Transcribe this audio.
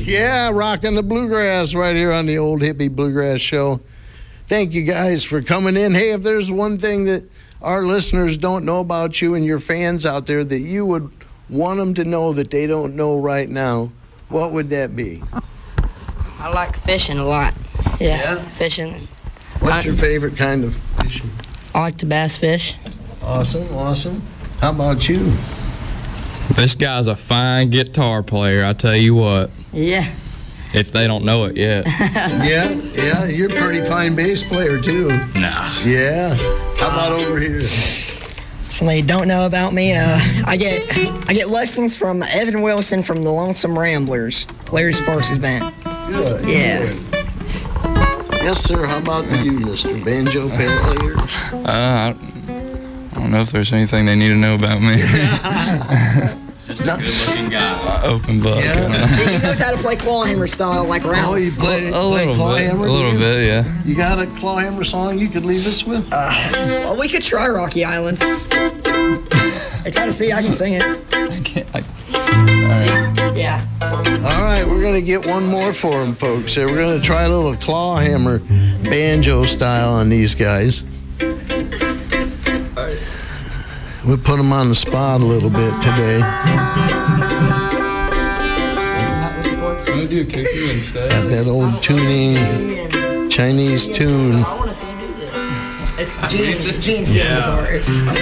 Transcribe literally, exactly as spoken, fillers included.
Yeah, rocking the bluegrass right here on the Old Hippie Bluegrass Show. Thank you guys for coming in. Hey, if there's one thing that our listeners don't know about you and your fans out there that you would want them to know that they don't know right now, what would that be? I like fishing a lot. Yeah, Yeah? fishing. What's I, your favorite kind of fishing? I like to bass fish. Awesome, awesome. How about you? This guy's a fine guitar player, I tell you what. Yeah. If they don't know it yet. Yeah, yeah, you're a pretty fine bass player too. Nah. Yeah. How about over here? Somebody don't know about me. Uh, I get I get lessons from Evan Wilson from the Lonesome Ramblers, Larry Sparks' band. Good. Yeah. Good. Yes, sir. How about you, Mister Banjo player? Uh, I, I don't know if there's anything they need to know about me. Just a good-looking guy. Open book. Yeah. He knows how to play clawhammer style like Ralph. Oh, you play, A play little bit. clawhammer? A little do you? bit, yeah. You got a clawhammer song you could leave us with? Uh, well, we could try Rocky Island. It's out of sea. I can sing it. I can't. I, Yeah. All right, we're going to get one more for them, folks. So we're going to try a little clawhammer banjo style on these guys. We'll put them on the spot a little bit today. Can we do a cuckoo instead? Got that old tuning, Chinese tune. I want to see him do this. It's Gene. Gene's yeah. guitar. It's